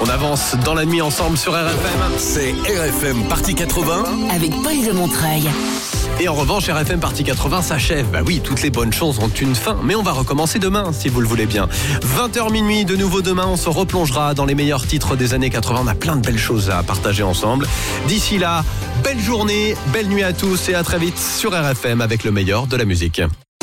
On avance dans la nuit ensemble sur RFM. C'est RFM Partie 80 avec Paul de Montreuil. Et en revanche, RFM Partie 80 s'achève. Bah oui, toutes les bonnes choses ont une fin, mais on va recommencer demain, si vous le voulez bien. 20h minuit, de nouveau demain, on se replongera dans les meilleurs titres des années 80. On a plein de belles choses à partager ensemble. D'ici là, belle journée, belle nuit à tous et à très vite sur RFM avec le meilleur de la musique.